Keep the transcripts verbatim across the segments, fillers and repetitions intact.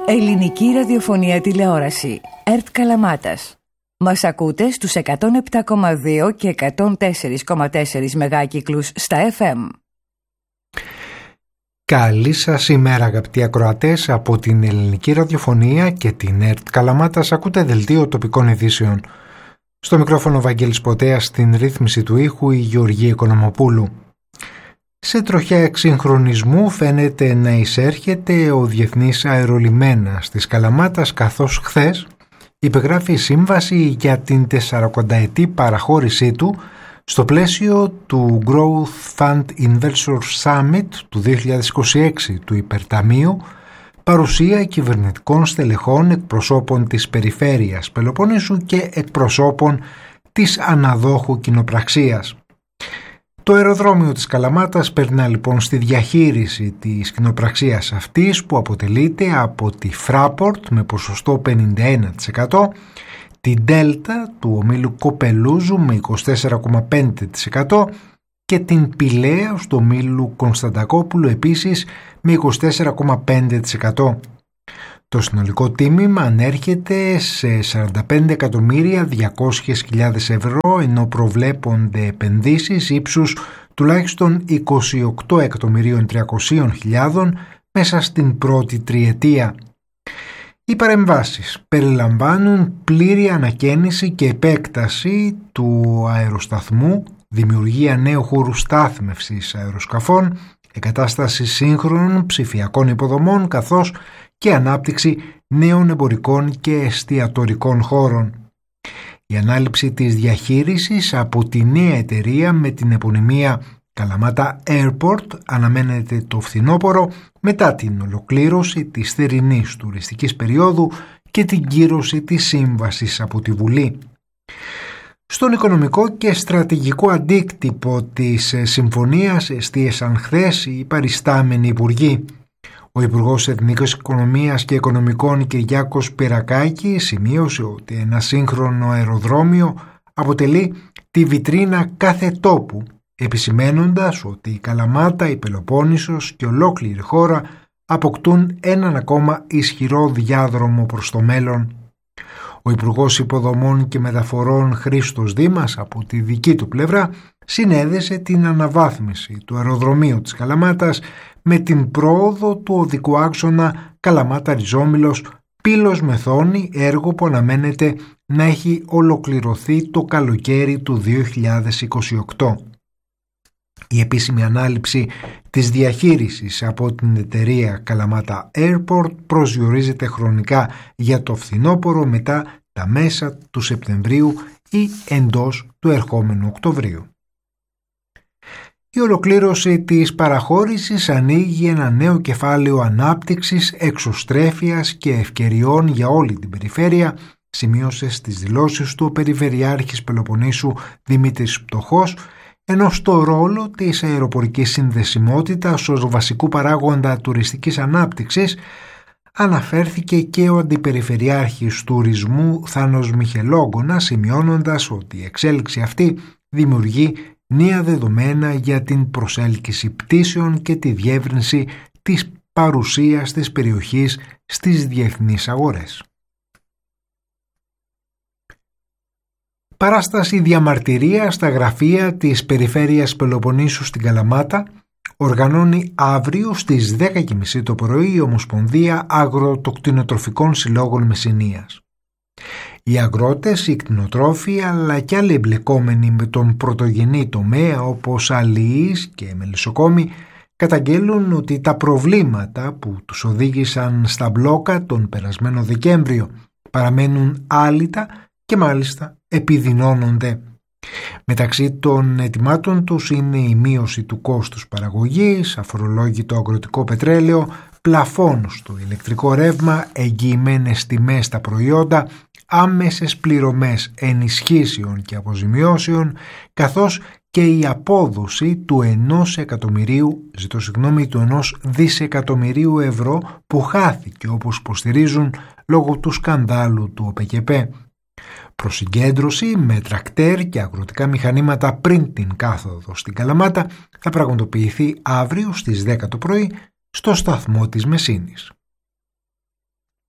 Ελληνική ραδιοφωνία τηλεόραση. ΕΡΤ Καλαμάτας. Μας ακούτε στους εκατόν επτά κόμμα δύο και εκατόν τέσσερα κόμμα τέσσερα μεγάκυκλους στα εφ εμ. Καλή σας ημέρα αγαπητοί ακροατές, από την Ελληνική ραδιοφωνία και την ΕΡΤ Καλαμάτας ακούτε δελτίο τοπικών ειδήσεων. Στο μικρόφωνο Βαγγέλης Ποτέας, στην ρύθμιση του ήχου η Γεωργία Οικονομοπούλου. Σε τροχιά εξυγχρονισμού φαίνεται να εισέρχεται ο Διεθνής Αερολιμένας της Καλαμάτας, καθώς χθες υπεγράφει σύμβαση για την τεσσαρακονταετή παραχώρησή του στο πλαίσιο του Growth Fund Investors Summit του δύο χιλιάδες είκοσι έξι του Υπερταμείου, παρουσία κυβερνητικών στελεχών, εκπροσώπων της περιφέρειας Πελοποννήσου και εκπροσώπων της αναδόχου κοινοπραξίας. Το αεροδρόμιο της Καλαμάτας περνά λοιπόν στη διαχείριση της κοινοπραξίας αυτής, που αποτελείται από τη Fraport με ποσοστό πενήντα ένα τοις εκατό, την Delta του ομίλου Κοπελούζου με είκοσι τέσσερα κόμμα πέντε τοις εκατό και την Πηλαίος του ομίλου Κωνσταντακόπουλου επίσης με είκοσι τέσσερα κόμμα πέντε τοις εκατό. Το συνολικό τίμημα ανέρχεται σε σαράντα πέντε εκατομμύρια διακόσιες χιλιάδες ευρώ, ενώ προβλέπονται επενδύσεις ύψους τουλάχιστον είκοσι οκτώ εκατομμυρίων τριακοσίων χιλιάδων μέσα στην πρώτη τριετία. Οι παρεμβάσεις περιλαμβάνουν πλήρη ανακαίνιση και επέκταση του αεροσταθμού, δημιουργία νέου χώρου στάθμευσης αεροσκαφών, εγκατάσταση σύγχρονων ψηφιακών υποδομών, καθώς και ανάπτυξη νέων εμπορικών και εστιατορικών χώρων. Η ανάληψη της διαχείρισης από τη νέα εταιρεία με την επωνυμία Καλαμάτα Airport αναμένεται το φθινόπωρο, μετά την ολοκλήρωση της θερινής τουριστικής περίοδου και την κύρωση της σύμβασης από τη Βουλή. Στον οικονομικό και στρατηγικό αντίκτυπο της συμφωνίας εστίασαν χθες οι παριστάμενοι υπουργοί. Ο Υπουργός Εθνικής Οικονομίας και Οικονομικών Κυριάκος Πυρακάκη σημείωσε ότι ένα σύγχρονο αεροδρόμιο αποτελεί τη βιτρίνα κάθε τόπου, επισημένοντας ότι η Καλαμάτα, η Πελοπόννησος και ολόκληρη χώρα αποκτούν έναν ακόμα ισχυρό διάδρομο προς το μέλλον. Ο Υπουργός Υποδομών και Μεταφορών Χρήστος Δήμας από τη δική του πλευρά συνέδεσε την αναβάθμιση του αεροδρομίου της Καλαμάτας με την πρόοδο του οδικού άξονα Καλαμάτα-Ριζόμυλος Πύλος Μεθόνη, έργο που αναμένεται να έχει ολοκληρωθεί το καλοκαίρι του δύο χιλιάδες είκοσι οκτώ. Η επίσημη ανάληψη της διαχείρισης από την εταιρεία Καλαμάτα Airport προσδιορίζεται χρονικά για το φθινόπωρο, μετά τα μέσα του Σεπτεμβρίου ή εντός του ερχόμενου Οκτωβρίου. Η ολοκλήρωση της παραχώρησης ανοίγει ένα νέο κεφάλαιο ανάπτυξης, εξωστρέφειας και ευκαιριών για όλη την περιφέρεια, σημείωσε στις δηλώσεις του ο Περιφερειάρχης Πελοποννήσου Δημήτρης Πτωχός, ενώ στο ρόλο της αεροπορικής συνδεσιμότητας ως βασικού παράγοντα τουριστικής ανάπτυξης αναφέρθηκε και ο Αντιπεριφερειάρχης Τουρισμού Θάνος Μιχελόγκονα, σημειώνοντας ότι η εξέλιξη αυτή δημιουργεί νέα δεδομένα για την προσέλκυση πτήσεων και τη διεύρυνση της παρουσίας της περιοχής στις διεθνείς αγορές. Παράσταση διαμαρτυρία στα γραφεία της Περιφέρειας Πελοποννήσου στην Καλαμάτα οργανώνει αύριο στις δέκα και μισή το πρωί η Ομοσπονδία Αγροτοκτηνοτροφικών Συλλόγων Μεσσηνίας. Οι αγρότες, οι κτηνοτρόφοι αλλά και άλλοι εμπλεκόμενοι με τον πρωτογενή τομέα όπως αλληλείς και μελισσοκόμοι καταγγέλουν ότι τα προβλήματα που τους οδήγησαν στα μπλόκα τον περασμένο Δεκέμβριο παραμένουν άλυτα και μάλιστα επιδεινώνονται. Μεταξύ των αιτημάτων τους είναι η μείωση του κόστους παραγωγής, αφορολόγητο αγροτικό πετρέλαιο, πλαφών στο ηλεκτρικό ρεύμα, εγγυημένες τιμές στα προϊόντα, άμεσες πληρωμές ενισχύσεων και αποζημιώσεων, καθώς και η απόδοση του ενός εκατομμυρίου, ζητώ συγγνώμη, του ενός δισεκατομμυρίου ευρώ που χάθηκε, όπως υποστηρίζουν, λόγω του σκανδάλου του ΟΠΕΚΕΠΕ. Προσυγκέντρωση με τρακτέρ και αγροτικά μηχανήματα πριν την κάθοδο στην Καλαμάτα θα πραγματοποιηθεί αύριο στις δέκα το πρωί στο σταθμό της Μεσίνης.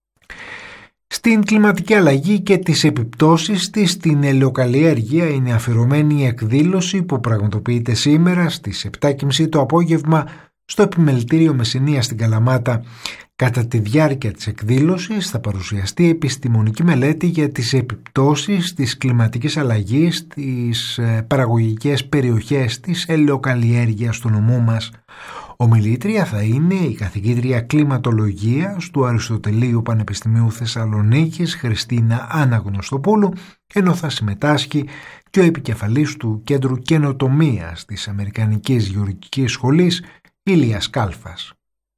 Στην κλιματική αλλαγή και τις επιπτώσεις της στην ελαιοκαλλιέργεια είναι αφιερωμένη η εκδήλωση που πραγματοποιείται σήμερα στις επτά και μισή το απόγευμα στο Επιμελητήριο Μεσσηνίας στην Καλαμάτα. Κατά τη διάρκεια της εκδήλωσης θα παρουσιαστεί επιστημονική μελέτη για τις επιπτώσεις της κλιματικής αλλαγής στις παραγωγικές περιοχές της ελαιοκαλλιέργειας του νομού μας. Ομιλήτρια θα είναι η καθηγήτρια κλιματολογίας του Αριστοτελείου Πανεπιστημίου Θεσσαλονίκης Χριστίνα Αναγνωστοπούλου, ενώ θα συμμετάσχει και ο επικεφαλής του Κέντρου Καινοτομίας της Αμερικανικής Γεωργικής Σχολής Ηλίας Κάλφας.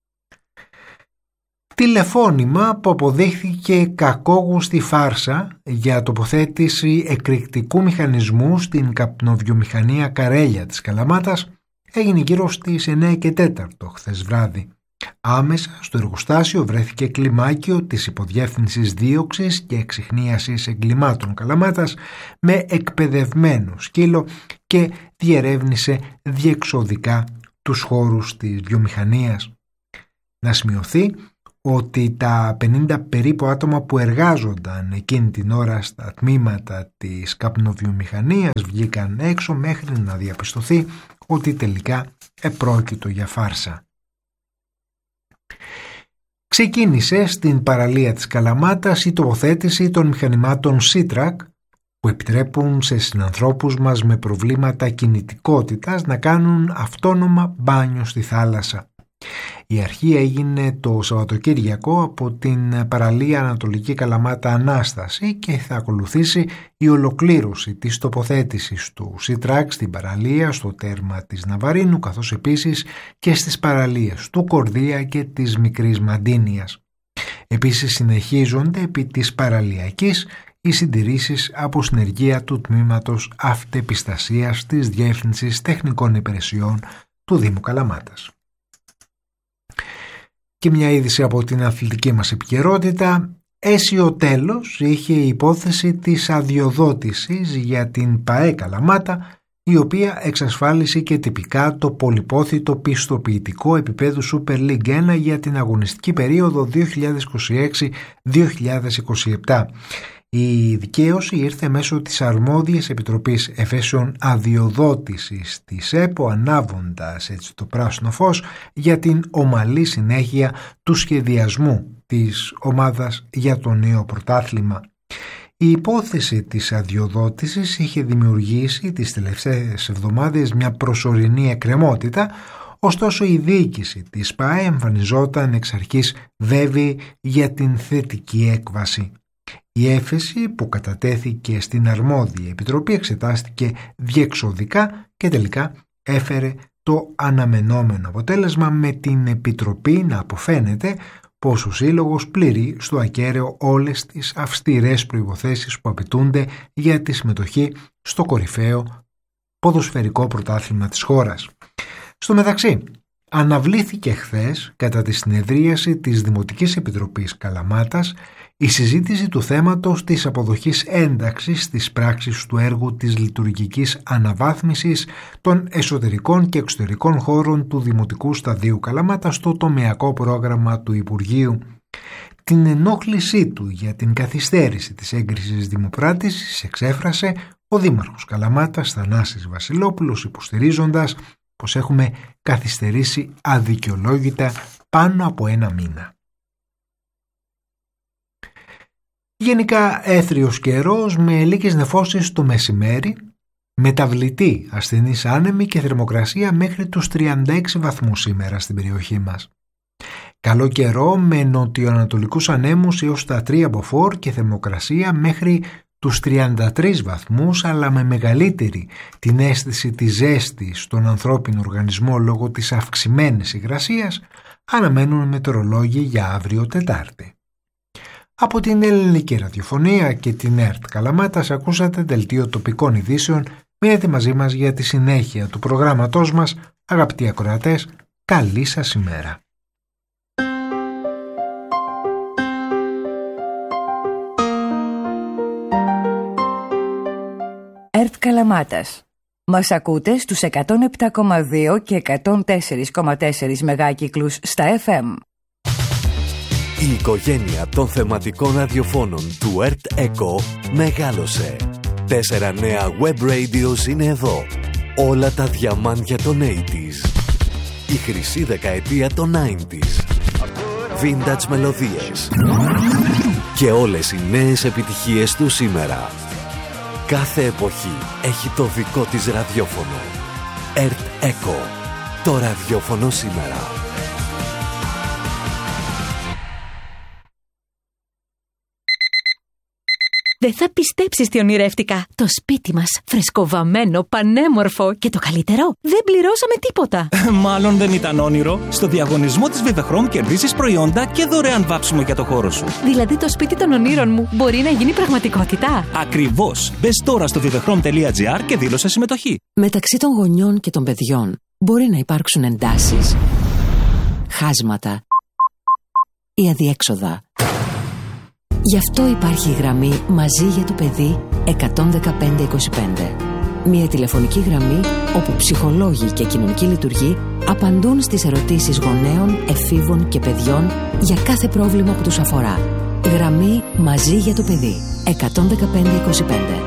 Τηλεφώνημα που αποδείχθηκε κακόγουστη φάρσα για τοποθέτηση εκρηκτικού μηχανισμού στην καπνοβιομηχανία Καρέλια της Καλαμάτας έγινε γύρω στις εννέα και τέταρτο χθες βράδυ. Άμεσα στο εργοστάσιο βρέθηκε κλιμάκιο της Υποδιεύθυνσης Δίωξης και Εξιχνίασης Εγκλημάτων Καλαμάτας με εκπαιδευμένο σκύλο και διερεύνησε διεξοδικά τους χώρους της βιομηχανίας. Να σημειωθεί ότι τα πενήντα περίπου άτομα που εργάζονταν εκείνη την ώρα στα τμήματα της καπνοβιομηχανίας βγήκαν έξω μέχρι να διαπιστωθεί ότι τελικά επρόκειτο για φάρσα. Ξεκίνησε στην παραλία της Καλαμάτας η τοποθέτηση των μηχανημάτων Seatrack που επιτρέπουν σε συνανθρώπους μας με προβλήματα κινητικότητας να κάνουν αυτόνομα μπάνιο στη θάλασσα. Η αρχή έγινε το Σαββατοκύριακο από την παραλία Ανατολική Καλαμάτα Ανάσταση και θα ακολουθήσει η ολοκλήρωση της τοποθέτησης του Seatrack στην παραλία στο τέρμα της Ναβαρίνου, καθώς επίσης και στις παραλίες του Κορδία και της Μικρής Μαντίνιας. Επίσης συνεχίζονται επί της παραλιακής οι συντηρήσεις από συνεργεία του Τμήματος Αυτεπιστασίας της Διεύθυνσης Τεχνικών Υπηρεσιών του Δήμου Καλαμάτας. Και μια είδηση από την αθλητική μας επικαιρότητα. Αίσιο τέλος είχε η υπόθεση της αδειοδότησης για την ΠΑΕ Καλαμάτα, η οποία εξασφάλισε και τυπικά το πολυπόθητο πιστοποιητικό επίπεδου Super League ένα για την αγωνιστική περίοδο δύο χιλιάδες είκοσι έξι δύο χιλιάδες είκοσι επτά. Η δικαίωση ήρθε μέσω της αρμόδιας Επιτροπής Εφέσεων Αδειοδότησης της ΕΠΟ, ανάβοντας έτσι το πράσινο φως για την ομαλή συνέχεια του σχεδιασμού της ομάδας για το νέο πρωτάθλημα. Η υπόθεση της αδειοδότησης είχε δημιουργήσει τις τελευταίες εβδομάδες μια προσωρινή εκκρεμότητα, ωστόσο η διοίκηση της ΠΑΕ εμφανιζόταν εξ αρχής βέβαιη για την θετική έκβαση. Η έφεση που κατατέθηκε στην αρμόδια επιτροπή εξετάστηκε διεξοδικά και τελικά έφερε το αναμενόμενο αποτέλεσμα, με την επιτροπή να αποφαίνεται πως ο σύλλογος πληρεί στο ακέραιο όλες τις αυστηρές προϋποθέσεις που απαιτούνται για τη συμμετοχή στο κορυφαίο ποδοσφαιρικό πρωτάθλημα της χώρας. Στο μεταξύ, αναβλήθηκε χθες κατά τη συνεδρίαση της Δημοτικής Επιτροπής Καλαμάτας η συζήτηση του θέματος της αποδοχής ένταξης στις πράξεις του έργου της λειτουργικής αναβάθμισης των εσωτερικών και εξωτερικών χώρων του Δημοτικού Σταδίου Καλαμάτα στο τομεακό πρόγραμμα του Υπουργείου. Την ενόχλησή του για την καθυστέρηση της έγκρισης δημοπράτησης εξέφρασε ο Δήμαρχος Καλαμάτας Θανάσης Βασιλόπουλος, υποστηρίζοντας πως έχουμε καθυστερήσει αδικαιολόγητα πάνω από ένα μήνα. Γενικά έθριος καιρός με λίγες νεφώσεις το μεσημέρι, μεταβλητή ασθενής άνεμη και θερμοκρασία μέχρι τους τριάντα έξι βαθμούς σήμερα στην περιοχή μας. Καλό καιρό με νοτιοανατολικούς ανέμους έως τα τρία μποφόρ και θερμοκρασία μέχρι τους τριάντα τρεις βαθμούς, αλλά με μεγαλύτερη την αίσθηση της ζέστης στον ανθρώπινο οργανισμό λόγω της αυξημένης υγρασίας, αναμένουν μετεωρολόγοι για αύριο Τετάρτη. Από την Ελληνική Ραδιοφωνία και την ΕΡΤ Καλαμάτας ακούσατε δελτίο τοπικών ειδήσεων. Μείνετε μαζί μας για τη συνέχεια του προγράμματός μας. Αγαπητοί ακροατές, καλή σας ημέρα. ΕΡΤ Καλαμάτας. Μας ακούτε στους εκατόν επτά κόμμα δύο και εκατόν τέσσερα κόμμα τέσσερα μεγάκυκλους στα εφ εμ. Η οικογένεια των θεματικών ραδιοφώνων του ΕΡΤ ΕΚΟ μεγάλωσε. Τέσσερα νέα web radios είναι εδώ. Όλα τα διαμάντια των ογδόντα. Η χρυσή δεκαετία των ενενήντα. Vintage μελωδίες. Και όλες οι νέες επιτυχίες του σήμερα. Κάθε εποχή έχει το δικό της ραδιόφωνο. ΕΡΤ ΕΚΟ. Το ραδιόφωνο σήμερα. Δεν θα πιστέψεις τι ονειρεύτηκα. Το σπίτι μας, φρεσκοβαμμένο, πανέμορφο και το καλύτερο, δεν πληρώσαμε τίποτα. Μάλλον δεν ήταν όνειρο. Στο διαγωνισμό της Vivechrom κερδίζεις προϊόντα και δωρεάν βάψιμο για το χώρο σου. Δηλαδή το σπίτι των ονείρων μου μπορεί να γίνει πραγματικότητα. Ακριβώς. Μπες τώρα στο vivechrom τελεία τζι άρ και δήλωσε συμμετοχή. Μεταξύ των γονιών και των παιδιών μπορεί να υπάρξουν εντάσεις, χάσματα ή αδιέξοδα. Γι' αυτό υπάρχει η γραμμή Μαζί για το παιδί εκατόν δεκαπέντε είκοσι πέντε. Μια τηλεφωνική γραμμή όπου ψυχολόγοι και κοινωνικοί λειτουργοί απαντούν στις ερωτήσεις γονέων, εφήβων και παιδιών για κάθε πρόβλημα που τους αφορά. Γραμμή Μαζί για το παιδί εκατόν δεκαπέντε είκοσι πέντε.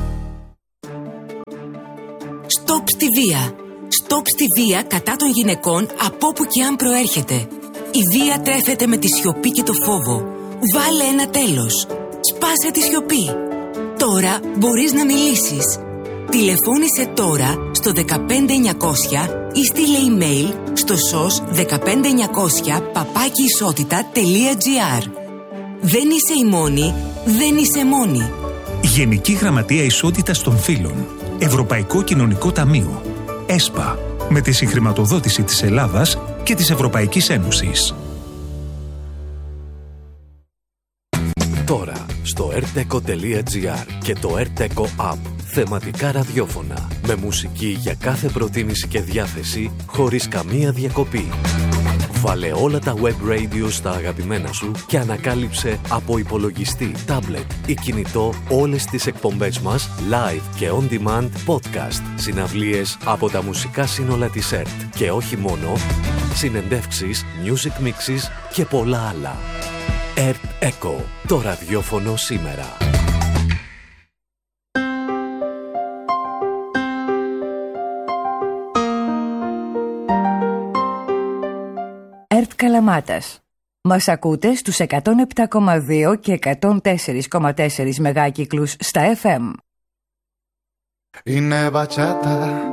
Στοπ στη βία. Στοπ στη βία κατά των γυναικών από όπου και αν προέρχεται. Η βία τρέφεται με τη σιωπή και το φόβο. Βάλε ένα τέλος. Σπάσε τη σιωπή. Τώρα μπορείς να μιλήσεις. Τηλεφώνησε τώρα στο δεκαπέντε εννιακόσια ή στείλε email στο σος δεκαπέντε εννιακόσια παπάκι ισότητα τελεία τζι άρ. Δεν είσαι η μόνη, δεν είσαι μόνη. Γενική Γραμματεία Ισότητας των Φύλων. Ευρωπαϊκό Κοινωνικό Ταμείο. ΕΣΠΑ. Με τη συγχρηματοδότηση της Ελλάδας και της Ευρωπαϊκής Ένωσης. Τώρα στο ερτ εκο τελεία τζι άρ και το ΕΡΤ ΕΚΟ App. Θεματικά ραδιόφωνα με μουσική για κάθε προτίμηση και διάθεση χωρίς καμία διακοπή. Βάλε όλα τα web radio στα αγαπημένα σου και ανακάλυψε από υπολογιστή, τάμπλετ ή κινητό όλες τις εκπομπές μας live και on demand podcast, συναυλίες από τα μουσικά σύνολα της ΕΡΤ και όχι μόνο, συνεντεύξεις, music mixes και πολλά άλλα. ΕΡΤ ΕΚΟ, το ραδιόφωνο σήμερα. ΕΡΤ Καλαμάτας. Μας ακούτε στους εκατόν επτά κόμμα δύο και εκατόν τέσσερα κόμμα τέσσερα μεγάκυκλους στα εφ εμ. Είναι μπατσάτα